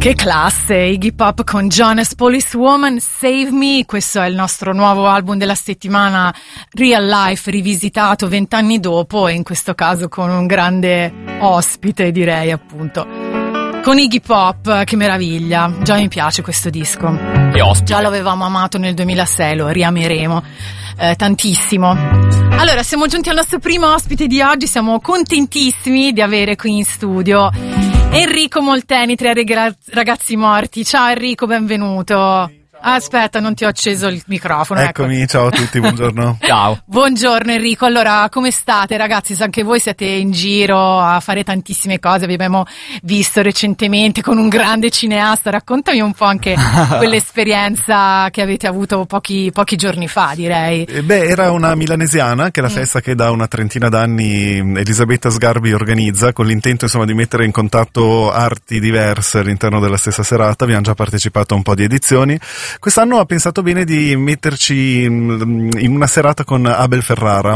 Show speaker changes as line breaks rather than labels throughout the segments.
Che classe, Iggy Pop con Jonas Policewoman, Save Me. Questo è il nostro nuovo album della settimana, Real Life, rivisitato 20 anni dopo, e in questo caso con un grande ospite, direi, appunto. Con Iggy Pop, che meraviglia, già mi piace questo disco. Già lo avevamo amato nel 2006, lo riameremo tantissimo. Allora, siamo giunti al nostro primo ospite di oggi, siamo contentissimi di avere qui in studio Enrico Molteni, Tre Ragazzi Morti. Ciao Enrico, benvenuto. Aspetta, non ti ho acceso il microfono.
Eccomi, ciao a tutti, buongiorno.
Ciao.
Buongiorno Enrico, allora come state ragazzi? So anche voi siete in giro a fare tantissime cose, vi abbiamo visto recentemente con un grande cineasta, raccontami un po' anche quell'esperienza che avete avuto pochi giorni fa, direi.
Era una milanesiana, che è la festa che da una trentina d'anni Elisabetta Sgarbi organizza, con l'intento insomma di mettere in contatto arti diverse all'interno della stessa serata. Abbiamo già partecipato a un po' di edizioni. Quest'anno ha pensato bene di metterci in una serata con Abel Ferrara.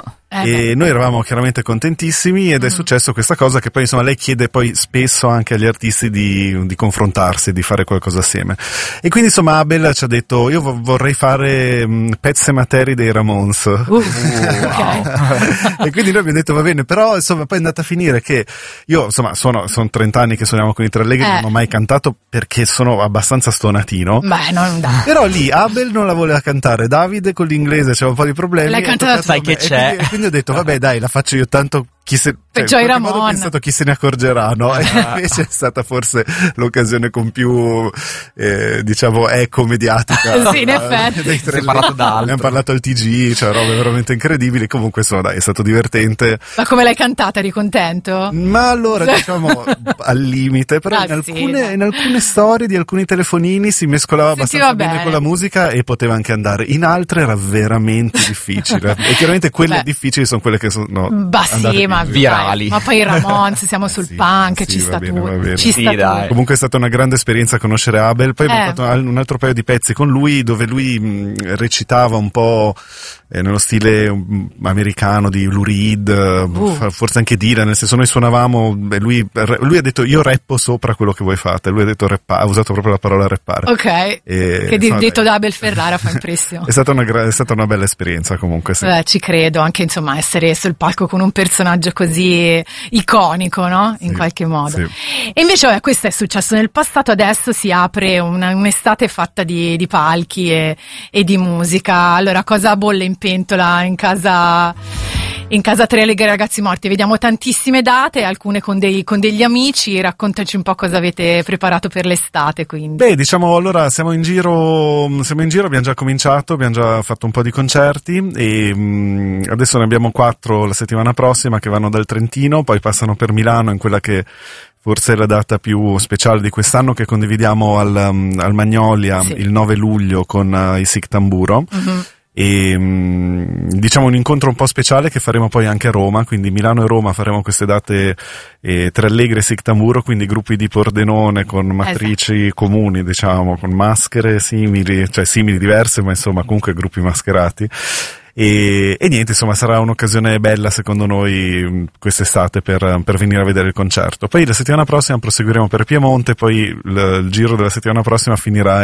E noi eravamo chiaramente contentissimi, ed è successo questa cosa che poi insomma lei chiede poi spesso anche agli artisti di confrontarsi, di fare qualcosa assieme. E quindi insomma Abel ci ha detto: io vorrei fare Pet Sematary dei Ramones.
Okay.
E quindi noi abbiamo detto va bene, però insomma poi è andata a finire che io insomma sono 30 anni che suoniamo con i Tre Allegri, non ho mai cantato perché sono abbastanza stonatino.
Beh, non dai.
Però lì Abel non la voleva cantare, Davide con l'inglese c'era un po' di problemi.
L'hai cantata,
sai che c'è.
Quindi ho detto vabbè dai, la faccio io, tanto chi se
Ramon.
ho pensato chi se ne accorgerà, no? E invece è stata forse l'occasione con più diciamo eco mediatica.
Sì, in effetti.
Dei Tre
parlato d'altro.
Abbiamo parlato al TG, cioè robe veramente incredibili. Comunque insomma dai, è stato divertente.
Ma come l'hai cantata, eri contento?
Ma allora diciamo al limite, però in alcune storie di alcuni telefonini si mescolava abbastanza bene con la musica e poteva anche andare. In altre era veramente difficile. E chiaramente quelle difficili sono quelle che sono
sì, ma
virali.
Ma poi i Ramones, siamo sul punk, ci sta tutto. Ci sta tutto.
Comunque è stata una grande esperienza conoscere Abel. Poi abbiamo fatto un altro paio di pezzi con lui, dove lui recitava un po' nello stile americano di Lou Reed, forse anche Dylan, nel senso noi suonavamo e lui ha detto io rappo sopra quello che voi fate. Lui ha detto ha usato proprio la parola rappare.
Ok. Che detto da Abel Ferrara fa impressione.
È stata una bella esperienza comunque, sì.
Ci credo, anche insomma essere sul palco con un personaggio così iconico, no? In qualche modo. Sì. E invece questo è successo nel passato, adesso si apre un'estate fatta di palchi e di musica. Allora, cosa bolle in pentola in casa Tre Allegri Ragazzi Morti? Vediamo tantissime date, alcune con degli amici. Raccontaci un po' cosa avete preparato per l'estate, quindi.
Diciamo, allora siamo in giro, abbiamo già cominciato, abbiamo già fatto un po' di concerti e adesso ne abbiamo 4 la settimana prossima che vanno dal Trentino, poi passano per Milano in quella che forse è la data più speciale di quest'anno, che condividiamo al Magnolia il 9 luglio con i Sic Tamburo. E diciamo un incontro un po' speciale che faremo poi anche a Roma, quindi Milano e Roma faremo queste date Tre Allegri e Sic Tamburo, quindi gruppi di Pordenone con matrici comuni, diciamo, con maschere simili diverse, ma insomma comunque gruppi mascherati. E niente, insomma sarà un'occasione bella secondo noi quest'estate per venire a vedere il concerto. Poi la settimana prossima proseguiremo per Piemonte, poi il giro della settimana prossima finirà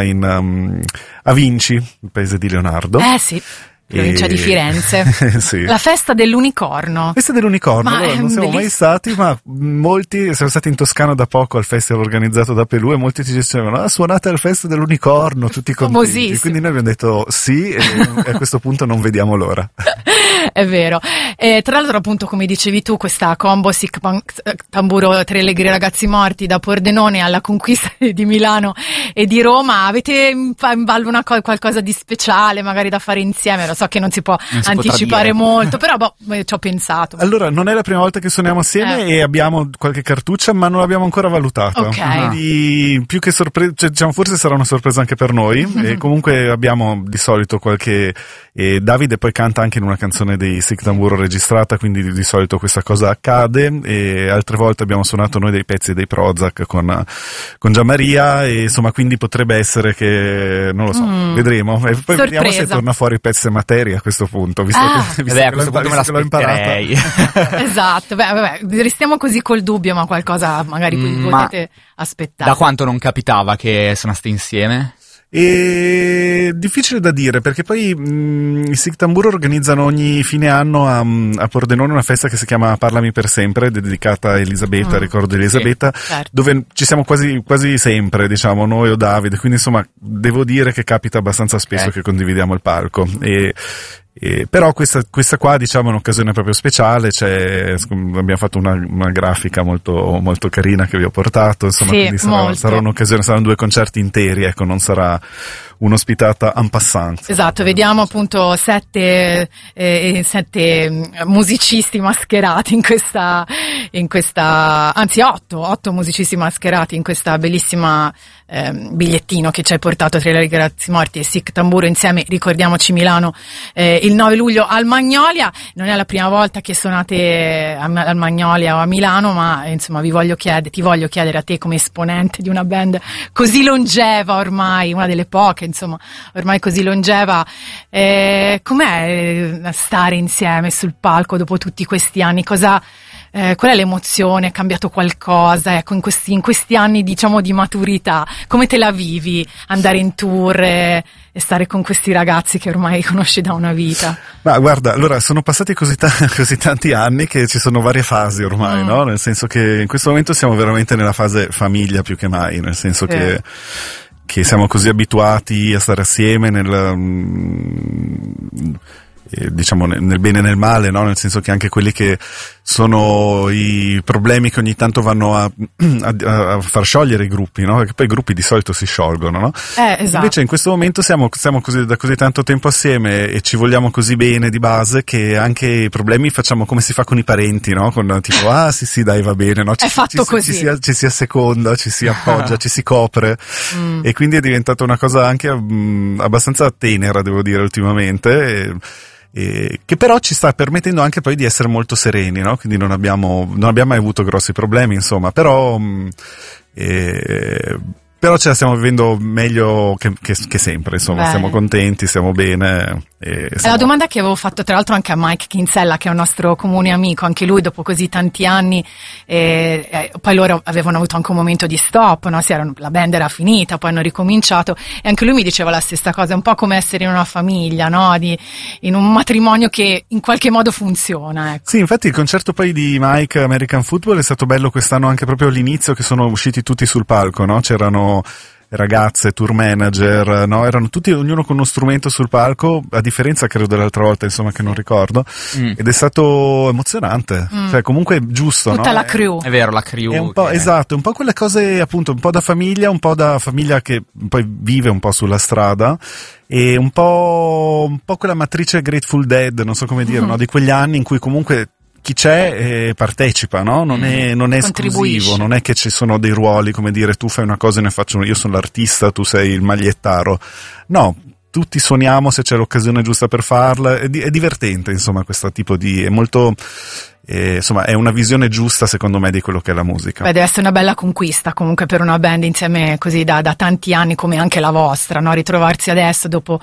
a Vinci, il paese di Leonardo.
Sì. Provincia di Firenze.
Sì.
La festa dell'unicorno.
Festa dell'unicorno, allora, non siamo mai stati, ma molti siamo stati in Toscana da poco al festival organizzato da Pelù e molti ci dicevano suonate al festa dell'unicorno, tutti contenti. Quindi noi abbiamo detto sì e a questo punto non vediamo l'ora.
È vero. Tra l'altro appunto come dicevi tu, questa combo Sic Tamburo Tre Allegri Ragazzi Morti, da Pordenone alla conquista di Milano e di Roma, avete in ballo qualcosa di speciale magari da fare insieme? Lo so che non si può anticipare molto, però ci ho pensato.
Allora, non è la prima volta che suoniamo assieme e abbiamo qualche cartuccia, ma non l'abbiamo ancora valutata. Quindi più che sorpresa, diciamo forse sarà una sorpresa anche per noi. E comunque abbiamo di solito qualche Davide poi canta anche in una canzone dei Sic Tamburo registrata, quindi di solito questa cosa accade, e altre volte abbiamo suonato noi dei pezzi dei Prozac con Gianmaria, e insomma quindi potrebbe essere che non lo so, vedremo, e poi vediamo se torna fuori Pet Sematary materia a questo punto, visto che
a questo punto me l'ho imparata.
Esatto, vabbè, restiamo così col dubbio, ma qualcosa magari potete aspettare.
Da quanto non capitava che suonaste insieme?
È difficile da dire, perché poi i Sic Tamburo organizzano ogni fine anno a Pordenone una festa che si chiama Parlami per sempre, dedicata a Elisabetta, ricordo di Elisabetta,
certo.
Dove ci siamo quasi sempre, diciamo, noi o Davide, quindi insomma devo dire che capita abbastanza spesso che condividiamo il palco. Però questa qua, diciamo, è un'occasione proprio speciale, abbiamo fatto una grafica molto, molto carina che vi ho portato, insomma, quindi sarà un'occasione, saranno 2 concerti interi, ecco, non sarà un'ospitata en passant.
Esatto, vediamo appunto 7 musicisti mascherati in questa, anzi 8 musicisti mascherati in questa bellissima bigliettino che ci hai portato tra i ragazzi morti e Sic Tamburo insieme. Ricordiamoci Milano il 9 luglio al Magnolia. Non è la prima volta che suonate al Magnolia o a Milano, ma insomma ti voglio chiedere a te, come esponente di una band così longeva ormai, una delle poche insomma ormai così longeva, com'è stare insieme sul palco dopo tutti questi anni? Qual è l'emozione? È cambiato qualcosa? Ecco, in questi anni, diciamo, di maturità, come te la vivi? Andare in tour e stare con questi ragazzi che ormai conosci da una vita?
Ma guarda, allora sono passati così tanti anni che ci sono varie fasi ormai, no? Nel senso che in questo momento siamo veramente nella fase famiglia più che mai, nel senso che siamo così abituati a stare assieme diciamo nel bene e nel male, no? Nel senso che anche quelli che sono i problemi che ogni tanto vanno a far sciogliere i gruppi, no? Perché poi i gruppi di solito si sciolgono, no?
Esatto.
Invece in questo momento siamo così da così tanto tempo assieme e ci vogliamo così bene di base che anche i problemi facciamo come si fa con i parenti, no? Con tipo sì dai, va bene, no?
È fatto così.
Ci si asseconda, ci si appoggia, ci si copre e quindi è diventata una cosa anche abbastanza tenera, devo dire, ultimamente. Che però ci sta permettendo anche poi di essere molto sereni, no? Quindi non abbiamo mai avuto grossi problemi, insomma, però ce la stiamo vivendo meglio che sempre, insomma. Bene. Siamo contenti, stiamo bene. È la
domanda che avevo fatto tra l'altro anche a Mike Kinsella, che è un nostro comune amico, anche lui dopo così tanti anni, poi loro avevano avuto anche un momento di stop, no? La band era finita, poi hanno ricominciato e anche lui mi diceva la stessa cosa, è un po' come essere in una famiglia, no? In un matrimonio che in qualche modo funziona, ecco.
Sì, infatti il concerto poi di Mike American Football è stato bello quest'anno anche proprio all'inizio, che sono usciti tutti sul palco, no? C'erano ragazze, tour manager, no? Erano tutti, ognuno con uno strumento sul palco, a differenza credo dell'altra volta, insomma, che non ricordo, ed è stato emozionante, cioè comunque giusto,
tutta, no? La crew.
È vero, la crew.
È un po', esatto, un po' quelle cose appunto, un po' da famiglia che poi vive un po' sulla strada, e un po' quella matrice Grateful Dead, non so come dire, no? Di quegli anni in cui comunque chi c'è partecipa, no? Non è esclusivo, non è che ci sono dei ruoli, come dire, tu fai una cosa e ne faccio io sono l'artista, tu sei il magliettaro. No, tutti suoniamo se c'è l'occasione giusta per farla, è divertente, insomma, questo tipo è molto... insomma, è una visione giusta secondo me di quello che è la musica.
Deve essere una bella conquista comunque per una band insieme così da tanti anni come anche la vostra, no? Ritrovarsi adesso dopo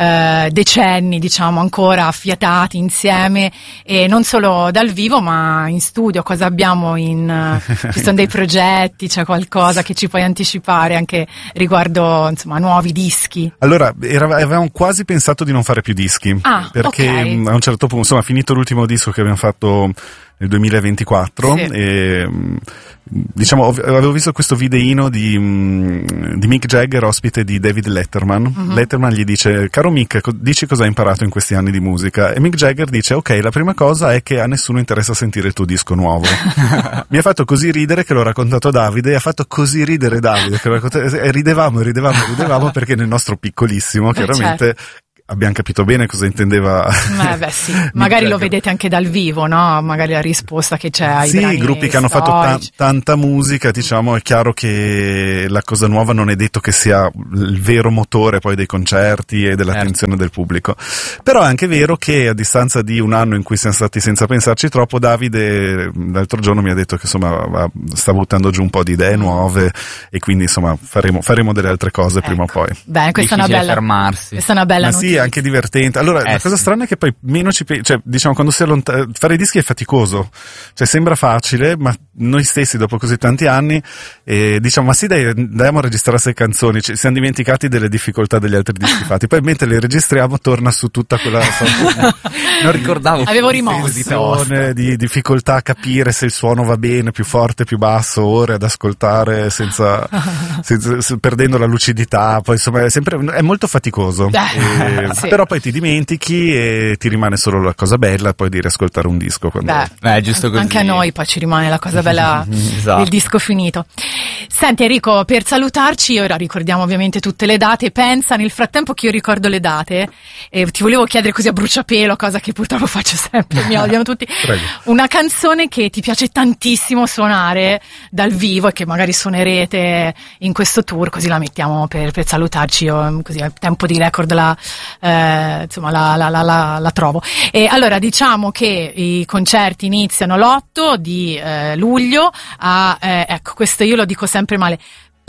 decenni, diciamo, ancora affiatati insieme, e non solo dal vivo ma in studio. Cosa abbiamo ci sono dei progetti, c'è qualcosa che ci puoi anticipare anche riguardo, insomma, nuovi dischi?
Allora, avevamo quasi pensato di non fare più dischi, perché a un certo punto, insomma, finito l'ultimo disco che abbiamo fatto nel 2024, sì. E diciamo avevo visto questo videino di Mick Jagger ospite di David Letterman. Letterman gli dice: caro Mick, dici cosa hai imparato in questi anni di musica? E Mick Jagger dice: ok, la prima cosa è che a nessuno interessa sentire il tuo disco nuovo. Mi ha fatto così ridere che l'ho raccontato a Davide, e ha fatto così ridere Davide che e ridevamo perché nel nostro piccolissimo chiaramente abbiamo capito bene cosa intendeva.
Sì. Magari lo vedete anche dal vivo, no? Magari la risposta che c'è ai brani
i gruppi che hanno fatto tanta musica, diciamo, è chiaro che la cosa nuova non è detto che sia il vero motore poi dei concerti e dell'attenzione del pubblico. Però è anche vero che a distanza di un anno in cui siamo stati senza pensarci troppo, Davide l'altro giorno mi ha detto che insomma sta buttando giù un po' di idee nuove, e quindi insomma faremo delle altre cose prima o poi.
Beh, questa è una bella
fermarsi.
Questa è una bella notizia.
anche divertente. Allora, la cosa strana è che poi meno cioè, diciamo, quando si fare i dischi è faticoso. Cioè, sembra facile, ma noi stessi, dopo così tanti anni, diciamo, ma sì, dai, andiamo a registrare 6 canzoni. Ci siamo dimenticati delle difficoltà degli altri dischi fatti. Poi, mentre le registriamo, torna su tutta quella
non ricordavo.
Avevo rimosso.
Di difficoltà a capire se il suono va bene, più forte, più basso, ore ad ascoltare senza perdendo la lucidità. Poi, insomma, è molto faticoso.
Sì.
Però poi ti dimentichi e ti rimane solo la cosa bella, poi di riascoltare un disco quando...
giusto così.
Anche a noi poi ci rimane la cosa bella
esatto.
del disco finito. Senti Enrico, per salutarci, ora ricordiamo ovviamente tutte le date, pensa nel frattempo che io ricordo le date, e ti volevo chiedere così a bruciapelo, cosa che purtroppo faccio sempre, mi odiano tutti.
Prego.
Una canzone che ti piace tantissimo suonare dal vivo e che magari suonerete in questo tour, così la mettiamo per salutarci, così al tempo di record la trovo. E allora diciamo che i concerti iniziano l'8 di luglio ecco, questo io lo dico sempre male,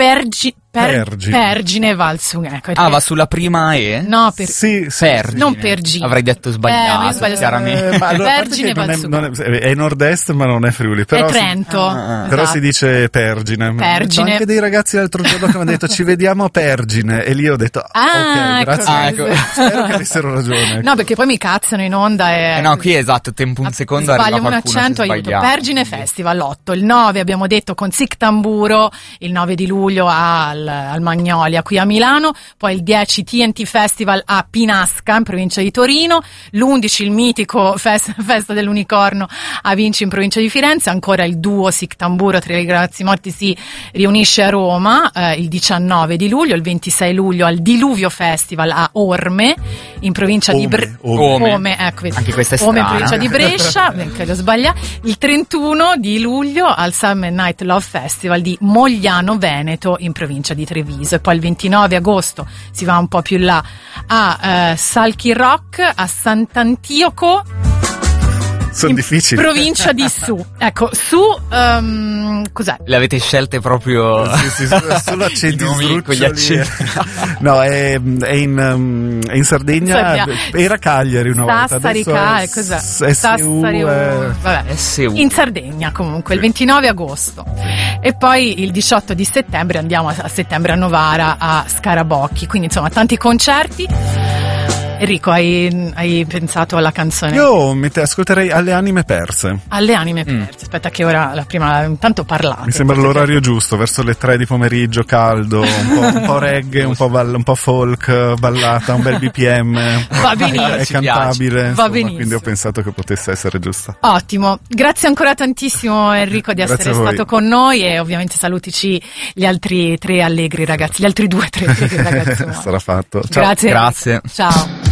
Pergine Valsughe. Ecco,
va sulla prima E?
No,
sì,
Pergine.
Non Pergine.
Avrei detto sbagliato, chiaramente.
Ma allora,
Pergine Valsughe.
è nord-est, ma non è Friuli. Però
è Trento.
Però
esatto.
si dice Pergine.
Pergine.
C'ho anche dei ragazzi l'altro giorno che mi hanno detto ci vediamo a Pergine, e lì ho detto ok, grazie.
Ecco.
Spero che avessero ragione.
No, perché poi mi cazzano in onda e...
no, qui esatto, tempo un secondo arriva
sbaglio un accento, aiuto. Pergine Festival l'8, il 9 abbiamo detto con Sic Tamburo, il 9 di luglio al Magnolia qui a Milano, poi il 10 TNT Festival a Pinasca in provincia di Torino, l'11 il mitico Festa dell'Unicorno a Vinci in provincia di Firenze, ancora il duo Sic Tamburo Tra i ragazzi morti si riunisce a Roma il 19 di luglio, il 26 luglio al Diluvio Festival a Orme in provincia di
Ome,
ecco,
anche questa è
Ome in
strana.
provincia di Brescia, benché lo sbaglia, il 31 di luglio al Summer Night Love Festival di Mogliano Veneto in provincia di Treviso, e poi il 29 agosto si va un po' più là a Salchi Rock a Sant'Antioco.
Sono difficili.
Provincia di Su. Ecco, Su, cos'è?
Le avete scelte proprio...
Sì, solo accenti
con gli accenti.
No, è in Sardegna. Era Cagliari una volta.
Sassari, cos'è?
Sassari,
vabbè.
SU.
In Sardegna comunque, il 29 agosto. E poi il 18 di settembre andiamo a settembre a Novara a Scarabocchi. Quindi insomma tanti concerti. Enrico, hai pensato alla canzone?
Io ascolterei Alle anime perse.
Alle anime perse. Aspetta che ora la prima intanto parlate.
Mi sembra l'orario giusto, verso le 3 di pomeriggio, caldo, un po' reggae, un po' folk, ballata, un bel BPM.
Va benissimo.
È cantabile.
Va
insomma,
benissimo.
quindi ho pensato che potesse essere giusta.
Ottimo. Grazie ancora tantissimo Enrico di essere stato con noi, e ovviamente salutici gli altri 3 allegri ragazzi, gli altri 2 3 allegri ragazzi.
Sarà fatto. Ciao.
Grazie.
Grazie.
Ciao.